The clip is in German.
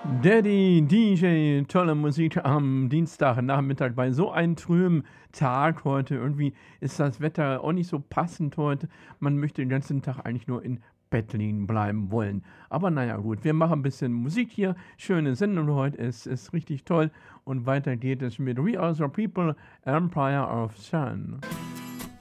Daddy DJ, tolle Musik am Dienstagnachmittag bei so einem trüben Tag heute. Irgendwie ist das Wetter auch nicht so passend heute. Man möchte den ganzen Tag eigentlich nur in Bett liegen bleiben wollen. Aber naja, gut, wir machen ein bisschen Musik hier. Schöne Sendung heute, es ist richtig toll. Und weiter geht es mit We Are the People, Empire of Sun.